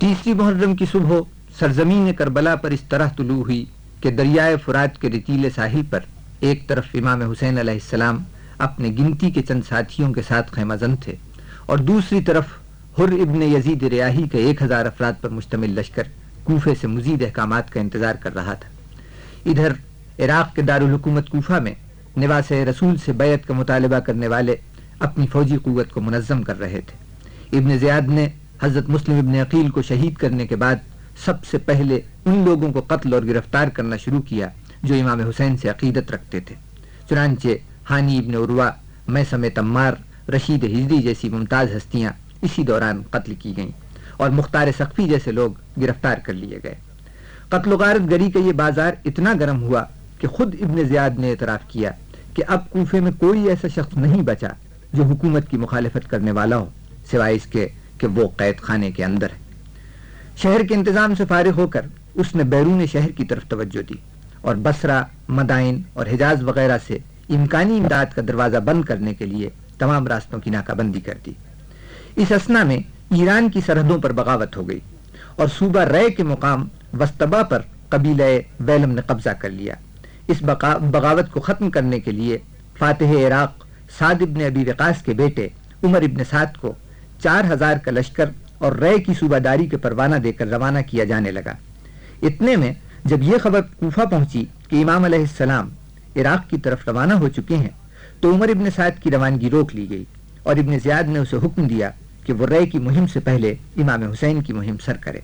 تیسری محرم کی صبح سرزمین کربلا پر اس طرح طلوع ہوئی کہ دریائے فرات کے رتیلے ساحل پر ایک طرف امام حسین علیہ السلام اپنے گنتی کے چند ساتھیوں کے ساتھ خیمہ زن تھے، اور دوسری طرف حر ابن یزید ریاحی کے 1000 افراد پر مشتمل لشکر کوفے سے مزید احکامات کا انتظار کر رہا تھا۔ ادھر عراق کے دارالحکومت کوفہ میں نواس رسول سے بیعت کا مطالبہ کرنے والے اپنی فوجی قوت کو منظم کر رہے تھے۔ ابن زیاد نے حضرت مسلم ابن عقیل کو شہید کرنے کے بعد سب سے پہلے ان لوگوں کو قتل اور گرفتار کرنا شروع کیا جو امام حسین سے عقیدت رکھتے تھے۔ چنانچہ ہانی ابن عروہ، میثم تمار، رشید ہجری جیسی ممتاز ہستیاں اسی دوران قتل کی گئیں اور مختار سقفی جیسے لوگ گرفتار کر لیے گئے۔ قتل و غارت گری کا یہ بازار اتنا گرم ہوا کہ خود ابن زیاد نے اعتراف کیا کہ اب کوفے میں کوئی ایسا شخص نہیں بچا جو حکومت کی مخالفت کرنے والا ہو، سوائے اس کے کہ وہ قید خانے کے اندر ہے۔ شہر کے انتظام سے فارغ ہو کر اس نے بیرون شہر کی طرف توجہ دی اور بصرہ، مدائن اور حجاز وغیرہ سے امکانی امداد کا دروازہ بند کرنے کے لیے تمام راستوں کی ناکہ بندی کر دی۔ اس اثنا میں ایران کی سرحدوں پر بغاوت ہو گئی اور صوبہ رے کے مقام وسطبا پر قبیلہ ویلم نے قبضہ کر لیا۔ اس بغاوت کو ختم کرنے کے لیے فاتح عراق سعد ابن ابی وقاص کے بیٹے عمر ابن سعد کو 4000 کا لشکر اور رے کی صوبہ داری کے پروانہ دے کر روانہ کیا جانے لگا۔ اتنے میں جب یہ خبر کوفہ پہنچی کہ امام علیہ السلام عراق کی طرف روانہ ہو چکے ہیں تو عمر ابن سعد کی روانگی روک لی گئی اور ابن زیاد نے اسے حکم دیا کہ وہ رے کی مہم سے پہلے امام حسین کی مہم سر کرے۔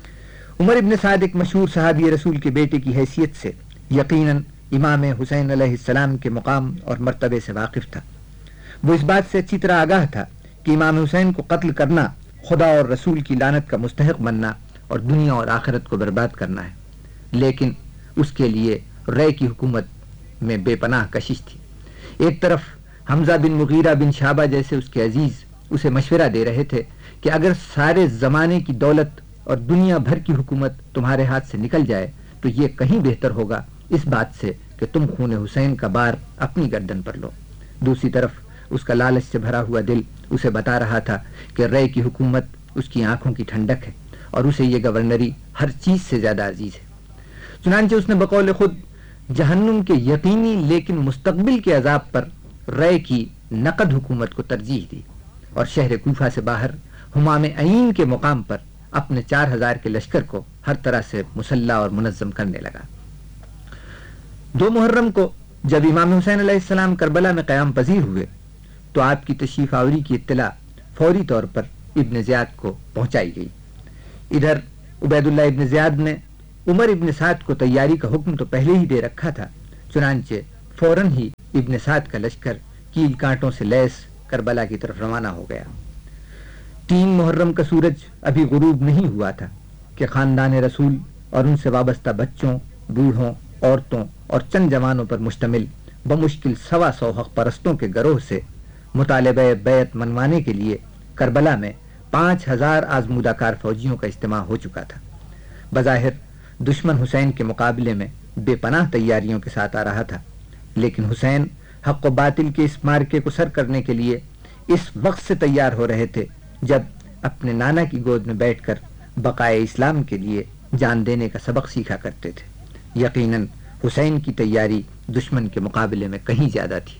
عمر ابن سعد ایک مشہور صحابی رسول کے بیٹے کی حیثیت سے یقیناً امام حسین علیہ السلام کے مقام اور مرتبے سے واقف تھا۔ وہ اس بات سے اچھی طرح آگاہ تھا کہ امام حسین کو قتل کرنا خدا اور رسول کی لعنت کا مستحق بننا اور دنیا اور آخرت کو برباد کرنا ہے، لیکن اس کے لیے رے کی حکومت میں بے پناہ کشش تھی۔ ایک طرف حمزہ بن مغیرہ بن شعبہ جیسے اس کے عزیز اسے مشورہ دے رہے تھے کہ اگر سارے زمانے کی دولت اور دنیا بھر کی حکومت تمہارے ہاتھ سے نکل جائے تو یہ کہیں بہتر ہوگا اس بات سے کہ تم خون حسین کا بار اپنی گردن پر لو۔ دوسری طرف اس کا لالچ سے بھرا ہوا دل اسے بتا رہا تھا کہ رے کی حکومت اس کی آنکھوں کی ٹھنڈک ہے اور اسے یہ گورنری ہر چیز سے زیادہ عزیز ہے۔ چنانچہ اس نے بقول خود جہنم کے یقینی لیکن مستقبل کے عذاب پر رے کی نقد حکومت کو ترجیح دی اور شہر کوفہ سے باہر حمام عین کے مقام پر اپنے 4000 کے لشکر کو ہر طرح سے مسلح اور منظم کرنے لگا۔ 2 محرم کو جب امام حسین علیہ السلام کربلا میں قیام پذیر ہوئے تو آپ کی تشریف آوری کی اطلاع فوری طور پر ابن زیاد کو پہنچائی گئی۔ ادھر عبید اللہ ابن زیاد نے عمر ابن سعد کو تیاری کا حکم تو پہلے ہی دے رکھا تھا، چنانچہ فوراً ہی ابن سعد کا لشکر کیل کانٹوں سے لیس کربلا کی طرف روانہ ہو گیا۔ 3 محرم کا سورج ابھی غروب نہیں ہوا تھا کہ خاندان رسول اور ان سے وابستہ بچوں، بوڑھوں، عورتوں اور چند جوانوں پر مشتمل بمشکل 125 حق پرستوں کے گروہ سے مطالبہ بیعت منوانے کے لیے کربلا میں 5000 آزمودہ کار فوجیوں کا اجتماع ہو چکا تھا۔ بظاہر دشمن حسین کے مقابلے میں بے پناہ تیاریوں کے ساتھ آ رہا تھا، لیکن حسین حق و باطل کے اس مارکے کو سر کرنے کے لیے اس وقت سے تیار ہو رہے تھے جب اپنے نانا کی گود میں بیٹھ کر بقائے اسلام کے لیے جان دینے کا سبق سیکھا کرتے تھے۔ یقیناً حسین کی تیاری دشمن کے مقابلے میں کہیں زیادہ تھی۔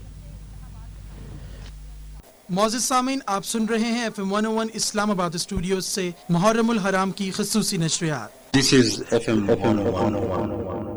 معزز سامعین، آپ سن رہے ہیں FM 101 اسلام آباد اسٹوڈیوز سے محرم الحرام کی خصوصی نشریات۔ This is FM 101.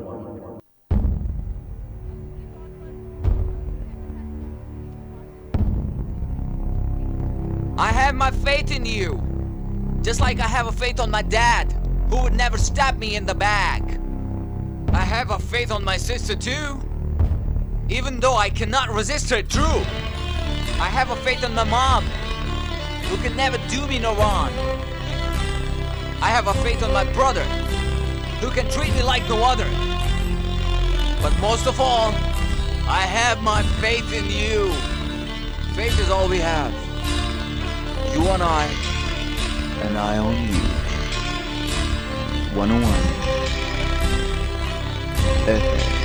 I have my faith in you, just like I have a faith on my dad, who would never stab me in the back. I have a faith on my sister too, even though I cannot resist her, true. I have a faith on my mom, who can never do me no wrong. I have a faith on my brother, who can treat me like no other. But most of all, I have my faith in you. Faith is all we have. You and I on you. 101 FM.